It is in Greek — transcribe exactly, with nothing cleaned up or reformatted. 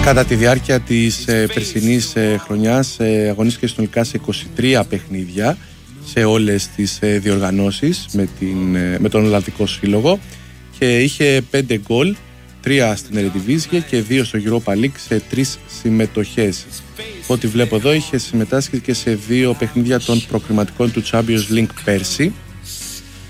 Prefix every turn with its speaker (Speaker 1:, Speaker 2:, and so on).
Speaker 1: Κατά τη διάρκεια της ε, περσινής ε, χρονιάς ε, αγωνίστηκε συνολικά σε είκοσι τρία παιχνίδια σε όλες τις ε, διοργανώσεις με, την, ε, με τον Ολλανδικό Σύλλογο και είχε πέντε γκολ, τρία στην Ερedivisie και δύο στο Europa League σε τρεις συμμετοχές. Ό,τι βλέπω εδώ είχε συμμετάσχει και σε δύο παιχνίδια των προκριματικών του Champions League πέρσι.